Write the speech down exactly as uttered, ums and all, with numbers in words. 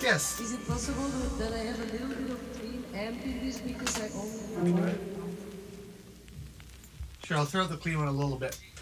yes. Is it possible that I have a little bit of clean amp in this because I only. Sure, I'll throw the clean one a little bit.